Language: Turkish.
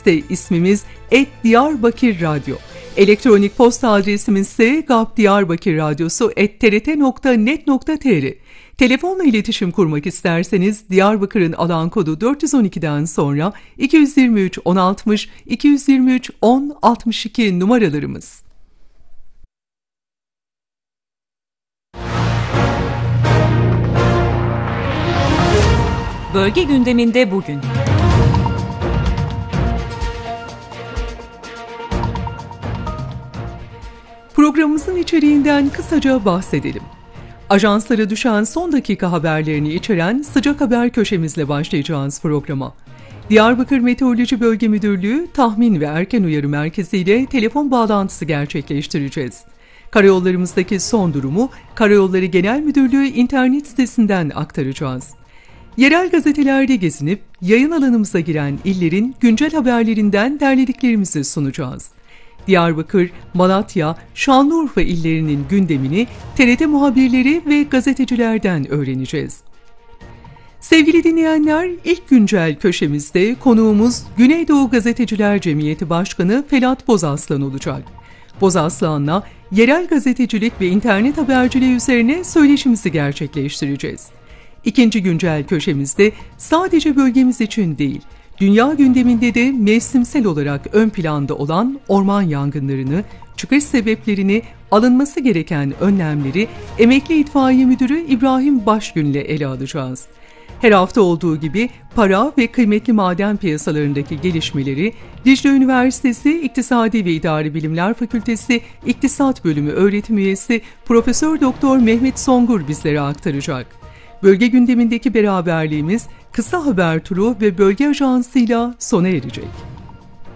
X'te ismimiz @Diyarbakır Radyo. Elektronik posta adresimiz ise gapdiyarbakırradyosu@trt.net.tr. Telefonla iletişim kurmak isterseniz Diyarbakır'ın alan kodu 412'den sonra 223 1060, 223 1062 numaralarımız. Bölge gündeminde bugün. Programımızın içeriğinden kısaca bahsedelim. Ajanslara düşen son dakika haberlerini içeren sıcak haber köşemizle başlayacağız programa. Diyarbakır Meteoroloji Bölge Müdürlüğü Tahmin ve Erken Uyarı Merkezi ile telefon bağlantısı gerçekleştireceğiz. Karayollarımızdaki son durumu Karayolları Genel Müdürlüğü internet sitesinden aktaracağız. Yerel gazetelerde gezinip yayın alanımıza giren illerin güncel haberlerinden derlediklerimizi sunacağız. Diyarbakır, Malatya, Şanlıurfa illerinin gündemini TRT muhabirleri ve gazetecilerden öğreneceğiz. Sevgili dinleyenler, ilk güncel köşemizde konuğumuz Güneydoğu Gazeteciler Cemiyeti Başkanı Felat Bozaslan olacak. Bozaslan'la yerel gazetecilik ve internet haberciliği üzerine söyleşimizi gerçekleştireceğiz. İkinci güncel köşemizde sadece bölgemiz için değil, dünya gündeminde de mevsimsel olarak ön planda olan orman yangınlarını, çıkış sebeplerini, alınması gereken önlemleri Emekli İtfaiye Müdürü İbrahim Başgün ile ele alacağız. Her hafta olduğu gibi para ve kıymetli maden piyasalarındaki gelişmeleri Dicle Üniversitesi İktisadi ve İdari Bilimler Fakültesi İktisat Bölümü öğretim üyesi Profesör Doktor Mehmet Songur bizlere aktaracak. Bölge gündemindeki beraberliğimiz kısa haber turu ve bölge ajansıyla sona erecek.